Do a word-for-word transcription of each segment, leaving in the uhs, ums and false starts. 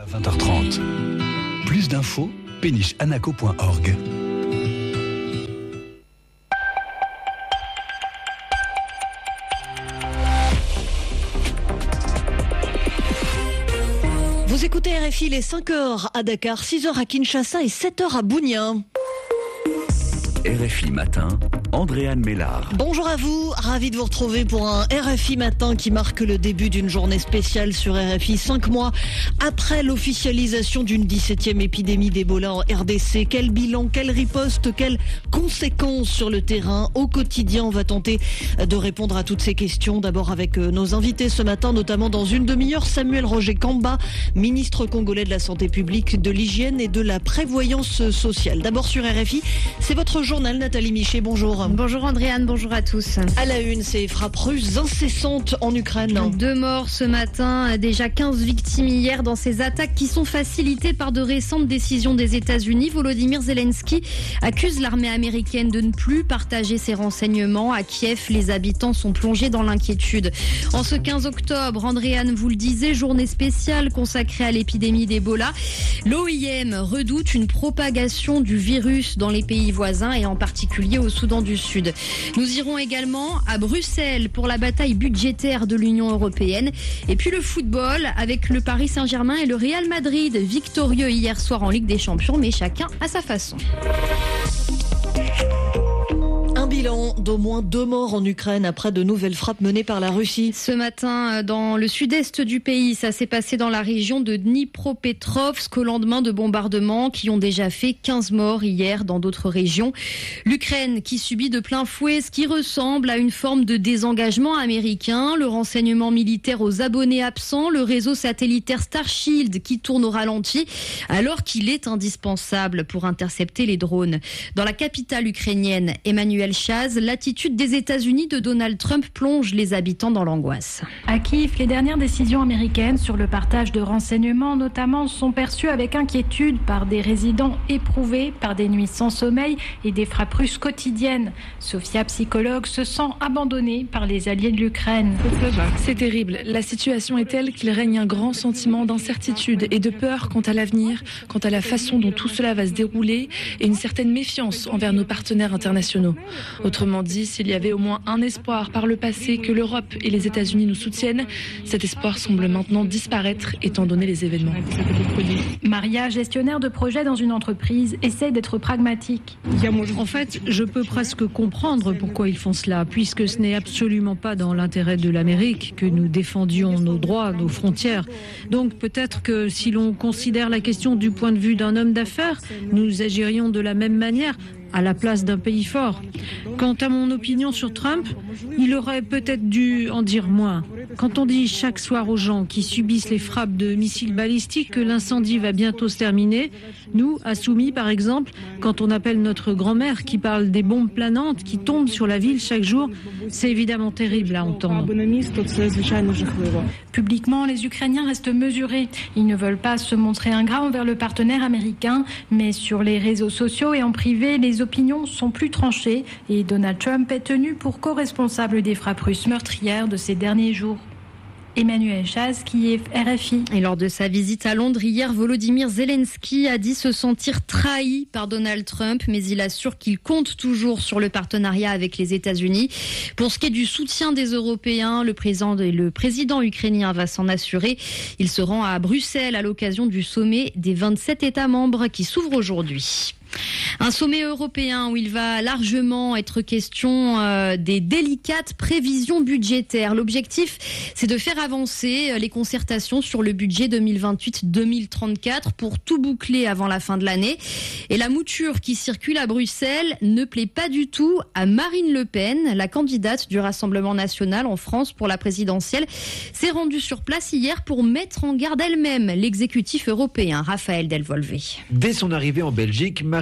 À vingt heures trente. Plus d'infos, péniche anaco point org. Vous écoutez R F I, les cinq heures à Dakar, six heures à Kinshasa et sept heures à Bounia. R F I Matin, Andréane Mélard. Bonjour à vous, ravi de vous retrouver pour un R F I Matin qui marque le début d'une journée spéciale sur R F I. Cinq mois après l'officialisation d'une dix-septième épidémie d'Ebola en R D C. Quel bilan, quelle riposte, quelles conséquences sur le terrain au quotidien? On va tenter de répondre à toutes ces questions. D'abord avec nos invités ce matin, notamment dans une demi-heure, Samuel Roger Kamba, ministre congolais de la Santé publique, de l'Hygiène et de la Prévoyance sociale. D'abord sur R F I, c'est votre journal, Nathalie Miché, bonjour. Bonjour Andréane, bonjour à tous. À la une, ces frappes russes incessantes en Ukraine. Deux morts ce matin, déjà quinze victimes hier dans ces attaques qui sont facilitées par de récentes décisions des États-Unis. Volodymyr Zelensky accuse l'armée américaine de ne plus partager ses renseignements. À Kiev, les habitants sont plongés dans l'inquiétude. En ce quinze octobre, Andréane vous le disait, journée spéciale consacrée à l'épidémie d'Ebola. L'O I M redoute une propagation du virus dans les pays voisins et en particulier au Soudan du Sud. Nous irons également à Bruxelles pour la bataille budgétaire de l'Union européenne. Et puis le football avec le Paris Saint-Germain et le Real Madrid, victorieux hier soir en Ligue des Champions, mais chacun à sa façon. Un bilan d'au moins deux morts en Ukraine après de nouvelles frappes menées par la Russie. Ce matin, dans le sud-est du pays, ça s'est passé dans la région de Dnipropetrovsk au lendemain de bombardements qui ont déjà fait quinze morts hier dans d'autres régions. L'Ukraine qui subit de plein fouet ce qui ressemble à une forme de désengagement américain, le renseignement militaire aux abonnés absents, le réseau satellitaire Starshield qui tourne au ralenti alors qu'il est indispensable pour intercepter les drones. Dans la capitale ukrainienne, Emmanuel Chaz, l'attitude des États-Unis de Donald Trump plonge les habitants dans l'angoisse. À Kiev, les dernières décisions américaines sur le partage de renseignements notamment sont perçues avec inquiétude par des résidents éprouvés par des nuits sans sommeil et des frappes russes quotidiennes. Sophia, psychologue, se sent abandonnée par les alliés de l'Ukraine. C'est terrible. La situation est telle qu'il règne un grand sentiment d'incertitude et de peur quant à l'avenir, quant à la façon dont tout cela va se dérouler et une certaine méfiance envers nos partenaires internationaux. Autrement dit, s'il y avait au moins un espoir par le passé que l'Europe et les États-Unis nous soutiennent, cet espoir semble maintenant disparaître étant donné les événements. Maria, gestionnaire de projet dans une entreprise, essaie d'être pragmatique. En fait, je peux presque comprendre pourquoi ils font cela, puisque ce n'est absolument pas dans l'intérêt de l'Amérique que nous défendions nos droits, nos frontières. Donc peut-être que si l'on considère la question du point de vue d'un homme d'affaires, nous agirions de la même manière à la place d'un pays fort. Quant à mon opinion sur Trump, il aurait peut-être dû en dire moins. Quand on dit chaque soir aux gens qui subissent les frappes de missiles balistiques que l'incendie va bientôt se terminer, nous, à Soumy par exemple, quand on appelle notre grand-mère qui parle des bombes planantes qui tombent sur la ville chaque jour, c'est évidemment terrible à entendre. Publiquement, les Ukrainiens restent mesurés. Ils ne veulent pas se montrer ingrats envers le partenaire américain, mais sur les réseaux sociaux et en privé, les opinions sont plus tranchées et Donald Trump est tenu pour co-responsable des frappes russes meurtrières de ces derniers jours. Emmanuel Chaz, qui est R F I. Et lors de sa visite à Londres hier, Volodymyr Zelensky a dit se sentir trahi par Donald Trump, mais il assure qu'il compte toujours sur le partenariat avec les États-Unis. Pour ce qui est du soutien des Européens, le président, le président ukrainien va s'en assurer. Il se rend à Bruxelles à l'occasion du sommet des vingt-sept États membres qui s'ouvre aujourd'hui. Un sommet européen où il va largement être question euh, des délicates prévisions budgétaires. L'objectif, c'est de faire avancer les concertations sur le budget deux mille vingt-huit deux mille trente-quatre pour tout boucler avant la fin de l'année. Et la mouture qui circule à Bruxelles ne plaît pas du tout à Marine Le Pen, la candidate du Rassemblement national en France pour la présidentielle, s'est rendue sur place hier pour mettre en garde elle-même l'exécutif européen. Raphaël Delvolvé. Dès son arrivée en Belgique, Marine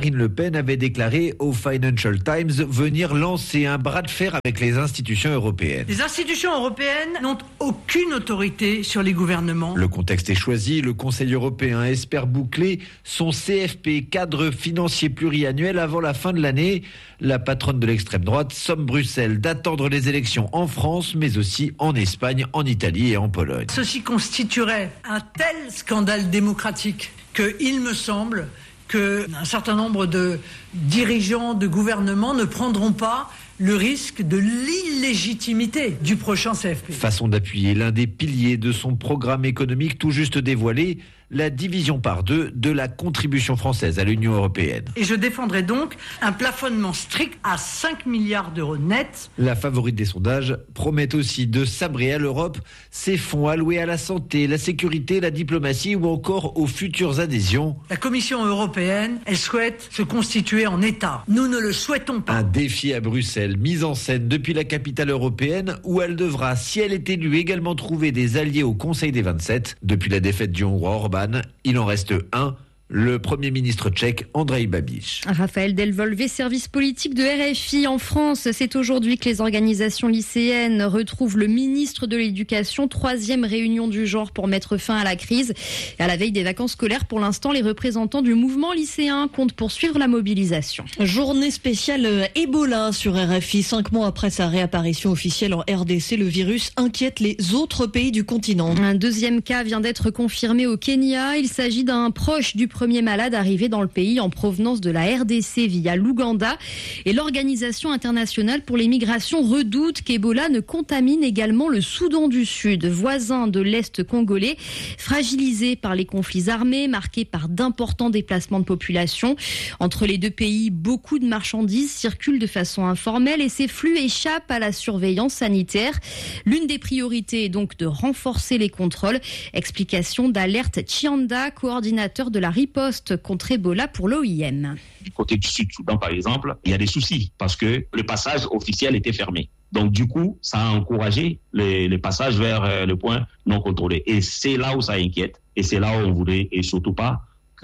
Marine Le Pen avait déclaré au Financial Times venir lancer un bras de fer avec les institutions européennes. Les institutions européennes n'ont aucune autorité sur les gouvernements. Le contexte est choisi. Le Conseil européen espère boucler son C F P, cadre financier pluriannuel, avant la fin de l'année. La patronne de l'extrême droite somme Bruxelles d'attendre les élections en France, mais aussi en Espagne, en Italie et en Pologne. Ceci constituerait un tel scandale démocratique qu'il me semble qu'un certain nombre de dirigeants de gouvernement ne prendront pas le risque de l'illégitimité du prochain C F P. Façon d'appuyer l'un des piliers de son programme économique tout juste dévoilé, la division par deux de la contribution française à l'Union européenne. Et je défendrai donc un plafonnement strict à cinq milliards d'euros nets. La favorite des sondages promet aussi de sabrer à l'Europe ses fonds alloués à la santé, la sécurité, la diplomatie ou encore aux futures adhésions. La Commission européenne, elle souhaite se constituer en État. Nous ne le souhaitons pas. Un défi à Bruxelles, mise en scène depuis la capitale européenne, où elle devra, si elle est élue, également trouver des alliés au Conseil des vingt-sept. Depuis la défaite du Hongrois Orban, il en reste un, le Premier ministre tchèque Andrej Babiš. Raphaël Delvolvé, service politique de R F I en France. C'est aujourd'hui que les organisations lycéennes retrouvent le ministre de l'Éducation. Troisième réunion du genre pour mettre fin à la crise. Et à la veille des vacances scolaires, pour l'instant, les représentants du mouvement lycéen comptent poursuivre la mobilisation. Journée spéciale Ebola sur R F I. Cinq mois après sa réapparition officielle en R D C, le virus inquiète les autres pays du continent. Un deuxième cas vient d'être confirmé au Kenya. Il s'agit d'un proche du premier malade arrivé dans le pays en provenance de la R D C via l'Ouganda. Et l'Organisation internationale pour les migrations redoute qu'Ebola ne contamine également le Soudan du Sud, voisin de l'Est congolais, fragilisé par les conflits armés, marqué par d'importants déplacements de population. Entre les deux pays, beaucoup de marchandises circulent de façon informelle et ces flux échappent à la surveillance sanitaire. L'une des priorités est donc de renforcer les contrôles. Explication d'Alerte Chianda, coordinateur de la riposte contre Ebola pour l'O I M. Du côté du Sud-Soudan, par exemple, il y a des soucis parce que le passage officiel était fermé. Donc, du coup, ça a encouragé les, les passages vers le point non contrôlé. Et c'est là où ça inquiète. Et c'est là où on voudrait, et surtout pas,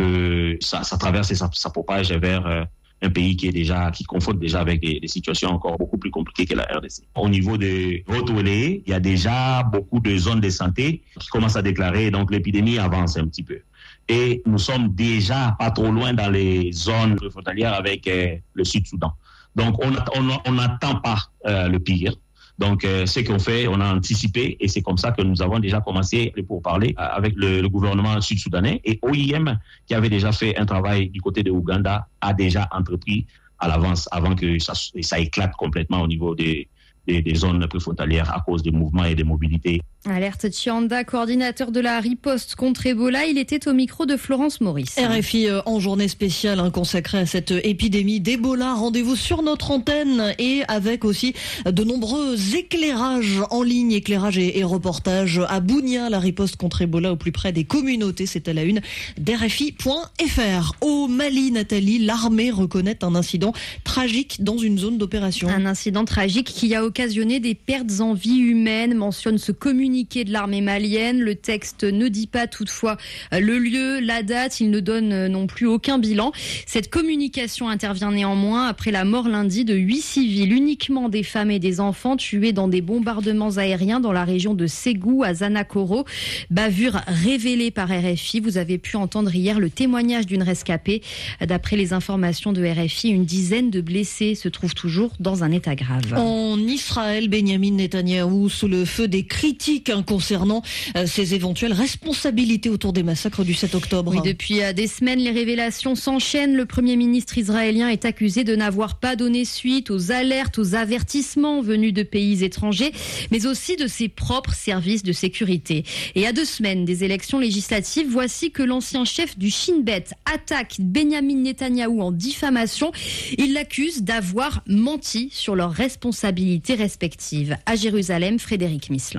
que ça, ça traverse et ça, ça propage vers un pays qui est déjà, qui confronte déjà avec des, des situations encore beaucoup plus compliquées que la R D C. Au niveau de Haute-Oléé, il y a déjà beaucoup de zones de santé qui commencent à déclarer, donc l'épidémie avance un petit peu. Et nous sommes déjà pas trop loin dans les zones frontalières avec euh, le Sud-Soudan. Donc, on n'attend pas euh, le pire. Donc, euh, ce qu'on fait, on a anticipé et c'est comme ça que nous avons déjà commencé pour parler euh, avec le, le gouvernement sud-soudanais. Et O I M, qui avait déjà fait un travail du côté de Ouganda, a déjà entrepris à l'avance avant que ça, ça éclate complètement au niveau des, des, des zones préfrontalières à cause des mouvements et des mobilités. Alerte Chianda, coordinateur de la riposte contre Ebola, il était au micro de Florence Maurice. R F I en journée spéciale hein, consacrée à cette épidémie d'Ebola. Rendez-vous sur notre antenne et avec aussi de nombreux éclairages en ligne, éclairages et, et reportages à Bunia, la riposte contre Ebola au plus près des communautés. C'est à la une d'R F I point F R. Au Mali, Nathalie, l'armée reconnaît un incident tragique dans une zone d'opération. Un incident tragique qui a occasionné des pertes en vie humaine, mentionne ce communiqué de l'armée malienne. Le texte ne dit pas toutefois le lieu, la date, il ne donne non plus aucun bilan. Cette communication intervient néanmoins après la mort lundi de huit civils, uniquement des femmes et des enfants tués dans des bombardements aériens dans la région de Ségou à Zanakoro. Bavure révélée par R F I. Vous avez pu entendre hier le témoignage d'une rescapée. D'après les informations de R F I, une dizaine de blessés se trouvent toujours dans un état grave. En Israël, Benjamin Netanyahou sous le feu des critiques concernant ses éventuelles responsabilités autour des massacres du sept octobre. Oui, depuis des semaines, les révélations s'enchaînent. Le Premier ministre israélien est accusé de n'avoir pas donné suite aux alertes, aux avertissements venus de pays étrangers, mais aussi de ses propres services de sécurité. Et à deux semaines des élections législatives, voici que l'ancien chef du Shin Bet attaque Benjamin Netanyahou en diffamation. Il l'accuse d'avoir menti sur leurs responsabilités respectives. À Jérusalem, Frédéric Misselin. Un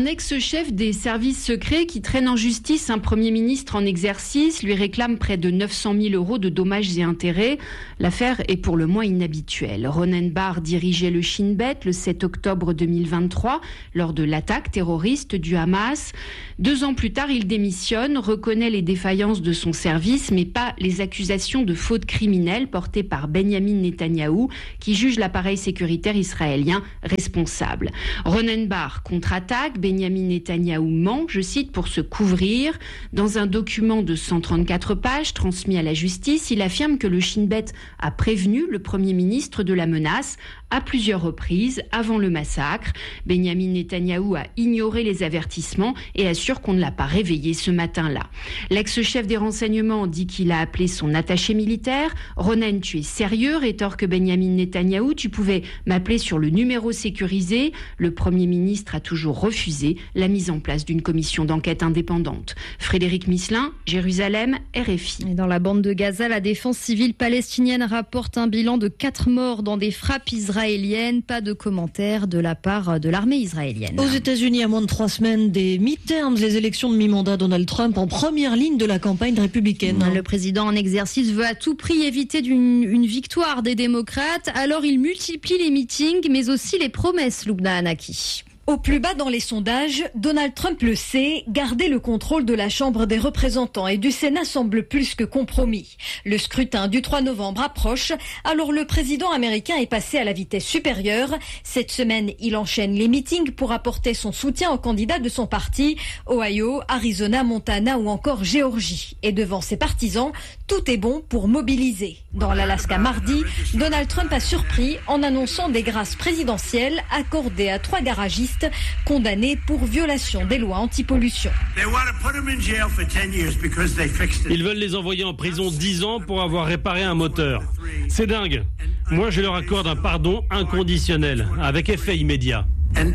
ex-chef des services secrets qui traîne en justice un Premier ministre en exercice lui réclame près de neuf cent mille euros de dommages et intérêts. L'affaire est pour le moins inhabituelle. Ronen Bar dirigeait le Shin Bet le sept octobre deux mille vingt-trois lors de l'attaque terroriste du Hamas. Deux ans plus tard, il démissionne, reconnaît les défaillances de son service, mais pas les accusations de faute criminelle portées par Benjamin Netanyahou, qui juge l'appareil sécuritaire israélien responsable. Ronen Bar contre-attaque, Benjamin Netanyahou ment, je cite, pour se couvrir. Dans un document de cent trente-quatre pages transmis à la justice, il affirme que le Shin Bet a prévenu le Premier ministre de la menace à plusieurs reprises avant le massacre. Benjamin Netanyahou a ignoré les avertissements et assure qu'on ne l'a pas réveillé ce matin-là. L'ex-chef des renseignements dit qu'il a appelé son attaché militaire. Ronen, tu es sérieux, rétorque Benjamin Netanyahou, tu pouvais m'appeler sur le numéro sécurisé. Le Premier ministre a toujours refusé la mise en place d'une commission d'enquête indépendante. Frédéric Misselin, Jérusalem, R F I. Et dans la bande de Gaza, la défense civile palestinienne rapporte un bilan de quatre morts dans des frappes israéliennes. Pas de commentaires de la part de l'armée israélienne. Aux États-Unis, à moins de trois semaines des midterms, les élections de mi-mandat, Donald Trump en première ligne de la campagne républicaine. Le président en exercice veut à tout prix éviter d'une, une victoire des démocrates, alors il multiplie les meetings, mais aussi les promesses, Lubna Anaki. Au plus bas dans les sondages, Donald Trump le sait, garder le contrôle de la Chambre des représentants et du Sénat semble plus que compromis. Le scrutin du trois novembre approche, alors le président américain est passé à la vitesse supérieure. Cette semaine, il enchaîne les meetings pour apporter son soutien aux candidats de son parti, Ohio, Arizona, Montana ou encore Géorgie. Et devant ses partisans, tout est bon pour mobiliser. Dans l'Alaska mardi, Donald Trump a surpris en annonçant des grâces présidentielles accordées à trois garagistes condamnés pour violation des lois anti-pollution. Ils veulent les envoyer en prison dix ans pour avoir réparé un moteur. C'est dingue. Moi, je leur accorde un pardon inconditionnel, avec effet immédiat.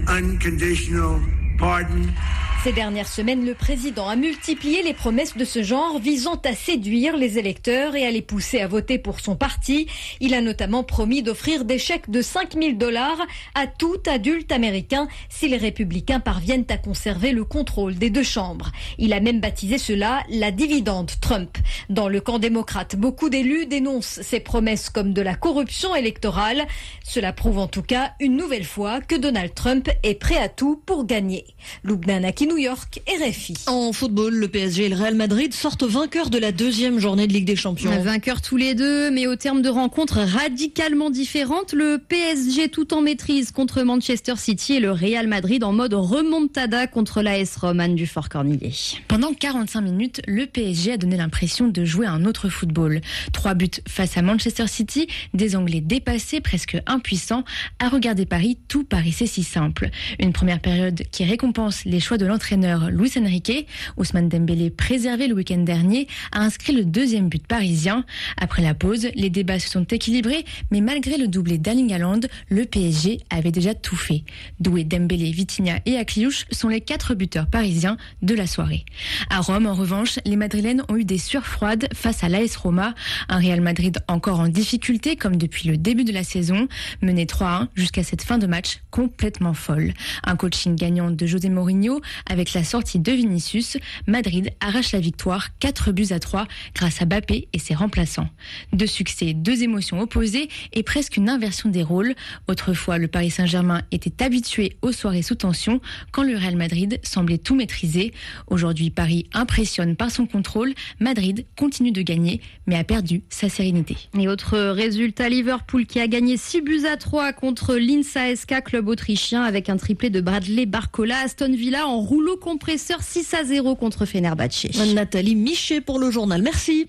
Ces dernières semaines, le président a multiplié les promesses de ce genre visant à séduire les électeurs et à les pousser à voter pour son parti. Il a notamment promis d'offrir des chèques de cinq mille dollars à tout adulte américain si les républicains parviennent à conserver le contrôle des deux chambres. Il a même baptisé cela la dividende Trump. Dans le camp démocrate, beaucoup d'élus dénoncent ces promesses comme de la corruption électorale. Cela prouve en tout cas une nouvelle fois que Donald Trump est prêt à tout pour gagner. Lubna Anaki, New York, R F I. En football, le P S G et le Real Madrid sortent vainqueurs de la deuxième journée de Ligue des Champions. Vainqueurs tous les deux, mais au terme de rencontres radicalement différentes. Le P S G tout en maîtrise contre Manchester City et le Real Madrid en mode remontada contre l'A S Rome, Anne Dufort-Cornillet. Pendant quarante-cinq minutes, le P S G a donné l'impression de jouer à un autre football. Trois buts face à Manchester City, des Anglais dépassés, presque impuissants. À regarder Paris, tout paraissait si simple. Une première période qui récompense les choix de l'entraîneur Luis Enrique. Ousmane Dembélé, préservé le week-end dernier, a inscrit le deuxième but parisien. Après la pause, les débats se sont équilibrés, mais malgré le doublé d'Erling Haaland, le P S G avait déjà tout fait. Doué, Dembélé, Vitinha et Akliouche sont les quatre buteurs parisiens de la soirée. À Rome, en revanche, les Madrilènes ont eu des sueurs froides face à l'A S Roma. Un Real Madrid encore en difficulté, comme depuis le début de la saison, mené trois à un jusqu'à cette fin de match complètement folle. Un coaching gagnant de José Mourinho, avec la sortie de Vinicius, Madrid arrache la victoire quatre buts à trois grâce à Mbappé et ses remplaçants. Deux succès, deux émotions opposées et presque une inversion des rôles. Autrefois, le Paris Saint-Germain était habitué aux soirées sous tension quand le Real Madrid semblait tout maîtriser. Aujourd'hui, Paris impressionne par son contrôle. Madrid continue de gagner, mais a perdu sa sérénité. Et autre résultat, Liverpool qui a gagné six buts à trois contre Linz A S K, club autrichien, avec un triplé de Bradley Barcola. Aston Villa en rouleau compresseur six à zéro contre Fenerbahçe. Nathalie Michet pour le journal. Merci.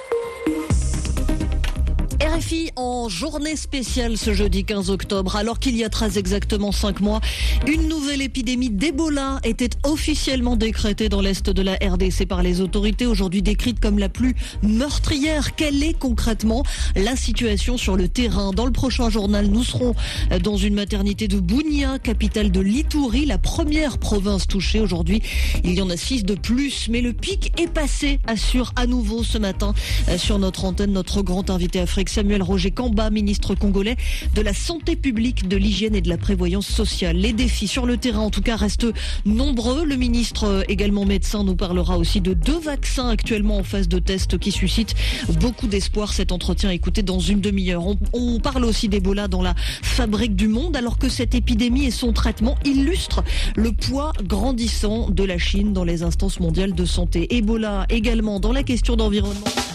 R F I en journée spéciale ce jeudi quinze octobre, alors qu'il y a très exactement cinq mois, une nouvelle épidémie d'Ebola était officiellement décrétée dans l'est de la R D C par les autorités, aujourd'hui décrite comme la plus meurtrière. Quelle est concrètement la situation sur le terrain? Dans le prochain journal, nous serons dans une maternité de Bunia, capitale de l'Ituri, la première province touchée. Aujourd'hui, il y en a six de plus, mais le pic est passé, assure à nouveau ce matin sur notre antenne notre grand invité africain Samuel Roger Kamba, ministre congolais de la santé publique, de l'hygiène et de la prévoyance sociale. Les défis sur le terrain, en tout cas, restent nombreux. Le ministre, également médecin, nous parlera aussi de deux vaccins actuellement en phase de test qui suscitent beaucoup d'espoir. Cet entretien, écoutez, dans une demi-heure. On, on parle aussi d'Ebola dans la fabrique du monde, alors que cette épidémie et son traitement illustrent le poids grandissant de la Chine dans les instances mondiales de santé. Ebola également dans la question d'environnement.